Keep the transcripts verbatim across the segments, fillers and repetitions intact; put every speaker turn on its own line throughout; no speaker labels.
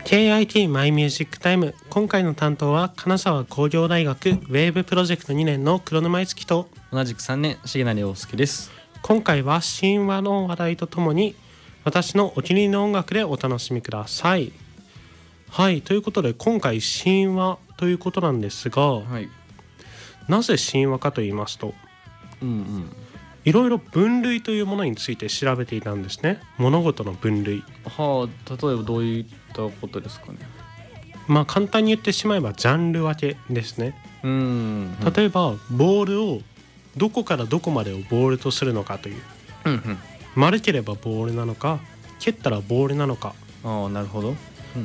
ケーアイティー マイミュージックタイム。今回の担当は金沢工業大学ウェーブプロジェクトにねんの黒沼樹と
同じくさんねん重成陽介です。
今回は神話の話題とともに私のお気に入りの音楽でお楽しみください。はい、ということで今回神話ということなんですが、
はい、
なぜ神話かと言いますと、
うんうん、
いろいろ分類というものについて調べていたんですね。物事の分類。
はあ、例えばどういったことですかね。
まあ簡単に言ってしまえばジャンル分けですね。
うん、うん、
例えばボールをどこからどこまでをボールとするのかという、
うんうん、
丸ければボールなのか蹴ったらボールなのか。
ああ、なるほど、うん、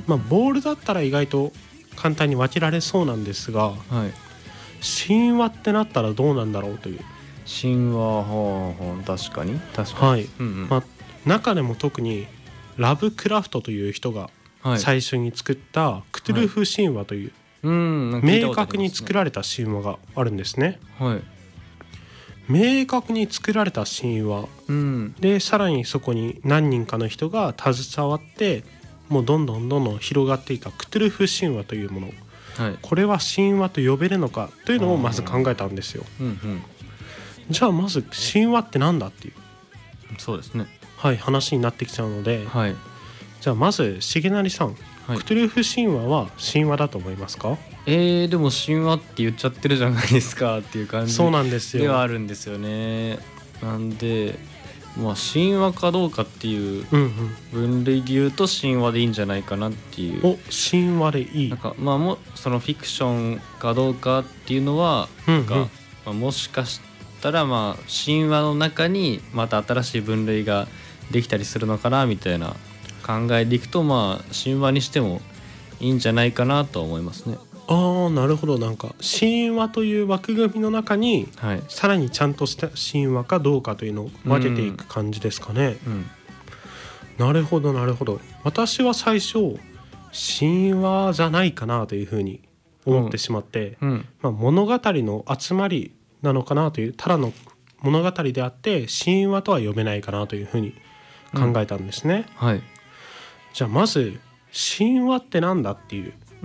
まあボールだったら意外と簡単に分けられそうなんですが、
はい、
神話ってなったらどうなんだろうという。
神話、はあはあ、確かに確かに、
はい、
うんうん、
まあ、中でも特にラブクラフトという人が最初に作ったクトゥルフ神話という、
はい、うん、
明確に作られた神話があるんですね。
はい、
明確に作られた神話、
うん、
でさらにそこに何人かの人が携わってもうどんどんどんどん広がっていたクトゥルフ神話というもの、
はい、
これは神話と呼べるのかというのをまず考えたんですよ。
うんうん、
じゃあまず神話ってなんだっていう、
そうですね、
はい、話になってきちゃうので、
はい、
じゃあまず重成さん、はい、クトゥルフ神話は神話だと思いますか？
えー、でも神話って言っちゃってるじゃないですかっていう感じ
そうなんですよ
ではあるんですよね。なんでまあ神話かどうかっていう分類で言うと神話でいいんじゃないかなっていう、
うんうん、お神話でいい。
なんかまあもそのフィクションかどうかっていうのは、うんうん、なんか、まあ、もしかしたらまあ神話の中にまた新しい分類ができたりするのかなみたいな考えでいくと、まあ神話にしてもいいんじゃないかなと思いますね。
ああ、なるほど。なんか神話という枠組みの中に、はい、さらにちゃんとした神話かどうかというのを分けていく感じですかね。うんうん、なるほどなるほど。私は最初神話じゃないかなというふうに思ってしまって、うんうん、まあ、物語の集まりなのかなという、ただの物語であって神話とは呼べないかなというふうに考えたんですね。うん、はい、じゃあまず神話ってなんだっていう、うん、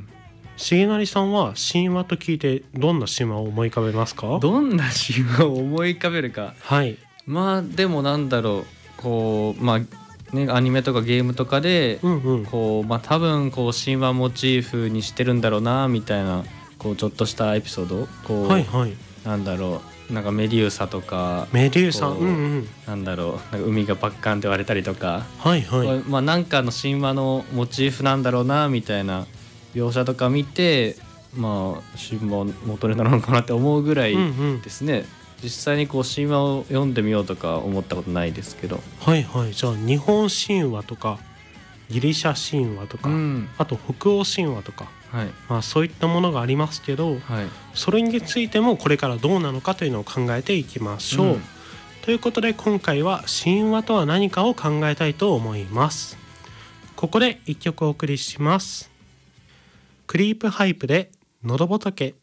重成さんは神話と聞いてどんな神話を思い浮かべますか？
どんな神話を思い浮かべるか、はい、まあでもなんだろう、こうまあね、アニメとかゲームとかで、うんうん、こうまあ多分こう神話モチーフにしてるんだろうなみたいな、こうちょっとしたエピソード、こう、はいはい、なんだろう、なんかメデューサとか、
メデューサ、うんうん、
なんだろう、なんか海がバッカンって割れたりとか、
はいはい、
まあなんかの神話のモチーフなんだろうなみたいな描写とか見て、まあ神話元ネタなのかなって思うぐらいですね。うんうん、実際にこう神話を読んでみようとか思ったことないですけど。
はいはい。じゃあ日本神話とかギリシャ神話とか、うん、あと北欧神話とか、はい、まあ、そういったものがありますけど、はい、それについてもこれからどうなのかというのを考えていきましょう。うん、ということで今回は神話とは何かを考えたいと思います。ここで一曲お送りします。クリープハイプで喉仏。